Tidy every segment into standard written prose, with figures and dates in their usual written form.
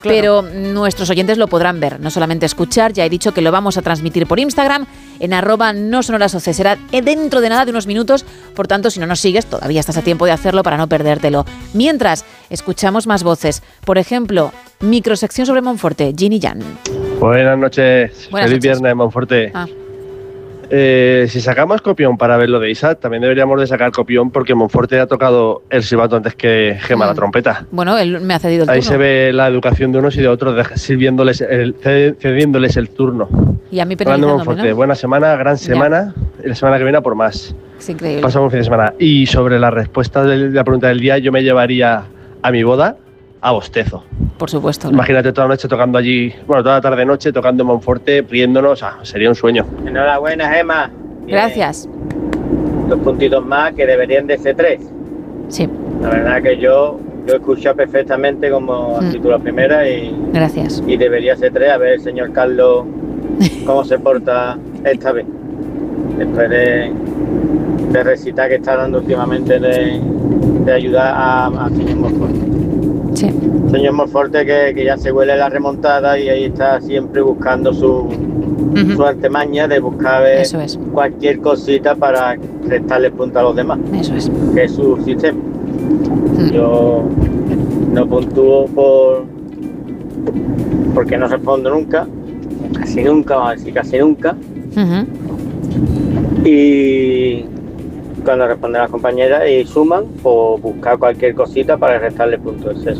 Pero nuestros oyentes lo podrán ver, no solamente escuchar. Ya he dicho que lo vamos a transmitir por Instagram en @nosonorasoce. Será dentro de nada, de unos minutos. Por tanto, si no nos sigues, todavía estás a tiempo de hacerlo para no perdértelo. Mientras, escuchamos más voces. Por ejemplo, microsección sobre Monforte, Ginny Jan. Buenas noches. Feliz viernes, Monforte. Si sacamos copión para ver lo de Isa, también deberíamos de sacar copión porque Monforte ha tocado el silbato antes que Gema la trompeta. Bueno, él me ha cedido el turno. Ahí se ve la educación de unos y de otros, cediéndoles el turno. Y a mí penalizándome, Monforte, ¿no? Buena semana, gran semana, y la semana que viene a por más. Es increíble. Pasamos un fin de semana. Y sobre la respuesta de la pregunta del día, yo me llevaría a mi boda a Bostezo. Por supuesto. ¿no? Imagínate toda la noche tocando allí, toda la tarde-noche tocando en Monforte, riéndonos, sería un sueño. Enhorabuena, Gema. Gracias. 2 puntitos más que deberían de ser 3. Sí. La verdad que yo he escuchado perfectamente como has dicho la primera y... Gracias. Y debería ser 3, a ver el señor Carlos cómo se porta esta vez. Después de recitar que está dando últimamente de ayudar a señor Monforte. Sí. Señor Monforte que ya se huele la remontada y ahí está siempre buscando su artemaña de buscar cualquier cosita para restarle punto a los demás. Eso es. Que es su sistema. Yo no puntúo porque no respondo nunca, casi nunca, vamos a decir casi nunca. Y cuando responden las compañeras y suman, o buscar cualquier cosita para restarle puntos. Ese es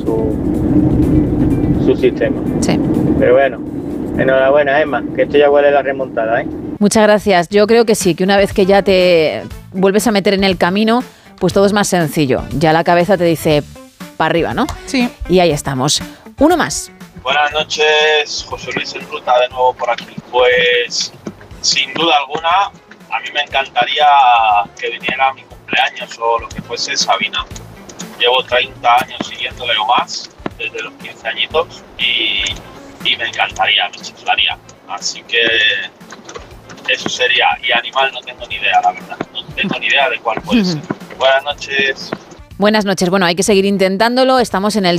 su sistema. Sí. Pero bueno, enhorabuena, Emma, que esto ya huele la remontada, ¿eh? Muchas gracias. Yo creo que sí, que una vez que ya te vuelves a meter en el camino, pues todo es más sencillo. Ya la cabeza te dice para arriba, ¿no? Sí. Y ahí estamos. Uno más. Buenas noches, José Luis en Ruta de nuevo por aquí. Pues, sin duda alguna, a mí me encantaría que viniera a mi cumpleaños o lo que fuese Sabina. Llevo 30 años siguiéndole o más, desde los 15 añitos, y me encantaría, me chiflaría. Así que eso sería. Y animal no tengo ni idea, la verdad. No tengo ni idea de cuál puede ser. Buenas noches. Buenas noches. Bueno, hay que seguir intentándolo. Estamos en el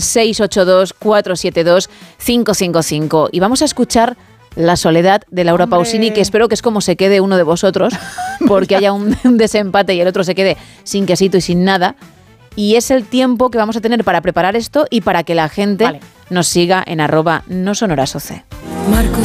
682-472-555 y vamos a escuchar La soledad de Laura Pausini, que espero que es como se quede uno de vosotros, porque haya un desempate y el otro se quede sin quesito y sin nada. Y es el tiempo que vamos a tener para preparar esto y para que la gente nos siga en @nosonorasoce.